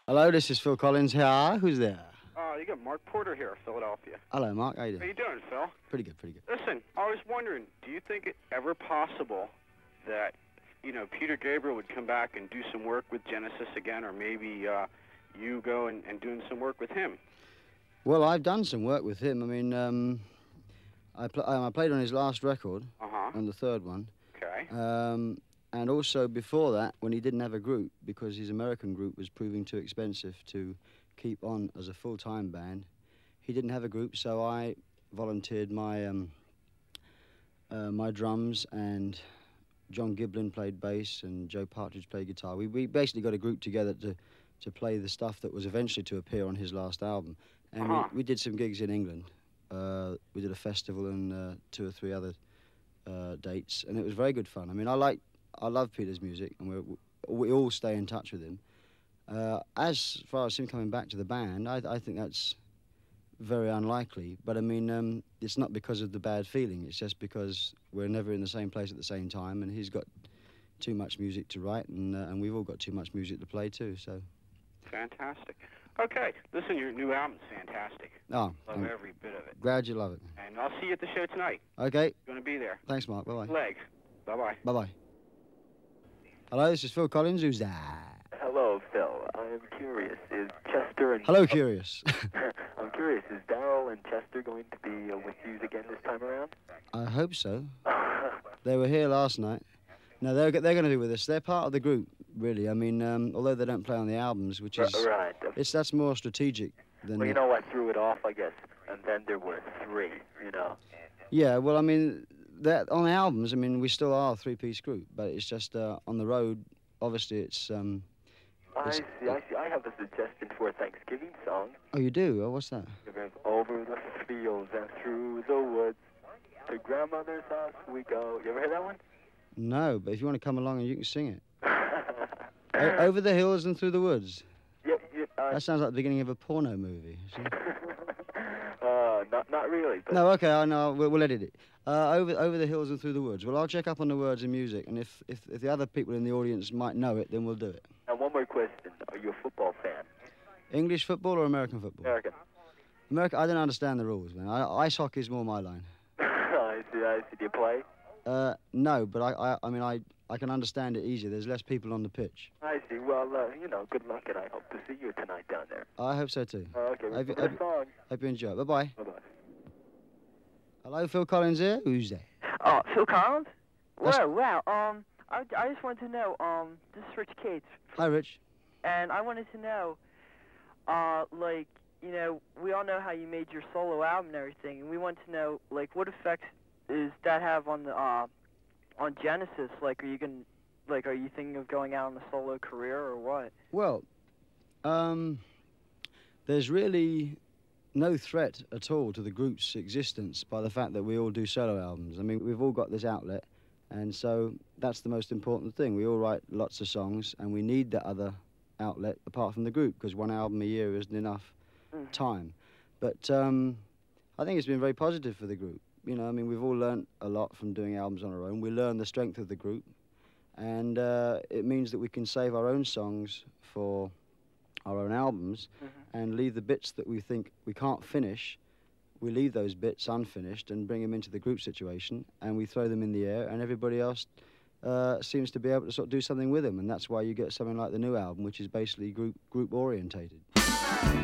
Hello, this is Phil Collins here. Who's there? You got Mark Porter here, Philadelphia. Hello, Mark. How you How doing? you doing, Phil? Pretty good, pretty good. Listen, I was wondering, do you think it ever possible that, Peter Gabriel would come back and do some work with Genesis again, or maybe you go and doing some work with him? Well, I've done some work with him. I mean, I played on his last record, Uh-huh. on the third one. Okay. And also before that, when he didn't have a group, because his American group was proving too expensive to keep on as a full-time band, he didn't have a group, so I volunteered my my drums, and John Giblin played bass, and Joe Partridge played guitar. We basically got a group together to play the stuff that was eventually to appear on his last album. And Uh-huh. we did some gigs in England. We did a festival and 2 or 3 other dates, and it was very good fun. I mean, I love Peter's music, and we all stay in touch with him. As far as him coming back to the band, I think that's very unlikely. But I mean, it's not because of the bad feeling. It's just because we're never in the same place at the same time, and he's got too much music to write, and we've all got too much music to play too. So. Fantastic. Okay, listen, your new album's fantastic. Oh, Love every bit of it. glad you love it. And I'll see you at the show tonight. Okay, Going to be there. thanks, Mark. Bye bye. Legs. Bye-bye. Bye bye. Hello, this is Phil Collins. Who's that? Hello, Phil. I'm curious. Is Chester and... Hello, Curious. I'm curious. Is Daryl and Chester going to be with you again this time around? I hope so. They were here last night. No, they're going to be with us. They're part of the group, really. I mean, although they don't play on the albums, which is Right. that's more strategic than. Well, you know what threw it off, I guess? And then there were 3, Yeah, well, I mean, that on the albums, I mean, we still are a 3-piece group, but it's just on the road. Obviously, it's. I see. I have a suggestion for a Thanksgiving song. Oh, you do? Oh, what's that? Over the fields and through the woods, to grandmother's house we go. You ever heard that one? No, but if you want to come along and you can sing it. Over the hills and through the woods. Yeah, That sounds like the beginning of a porno movie. See? not really. But No, okay, I know. We'll edit it. Over the hills and through the woods. Well, I'll check up on the words and music, and if the other people in the audience might know it, then we'll do it. And one more question. Are you a football fan? English football or American football? American. America. I don't understand the rules, man. Ice hockey is more my line. I see. Do you play? No, but I mean, I can understand it easier. There's less people on the pitch. I see. Well, good luck, and I hope to see you tonight down there. I hope so too. Okay, Have you- well, have- song. Hope you enjoy it. Bye-bye. Bye-bye. Hello, Phil Collins here. Who's there? Oh, Phil Collins? That's- Wow. I just wanted to know, this is Rich Cates, Hi, Rich. and I wanted to know, we all know how you made your solo album and everything, and we want to know, what effects does that have on the, on Genesis? Are you thinking of going out on a solo career or what? Well, there's really no threat at all to the group's existence by the fact that we all do solo albums. I mean, we've all got this outlet, and so that's the most important thing. We all write lots of songs, and we need that other outlet apart from the group, because one album a year isn't enough time. But I think it's been very positive for the group. I mean, we've all learnt a lot from doing albums on our own. We learn the strength of the group, and it means that we can save our own songs for our own albums and leave the bits that we think we can't finish. We leave those bits unfinished and bring them into the group situation, and we throw them in the air, and everybody else seems to be able to sort of do something with them, and that's why you get something like the new album, which is basically group orientated.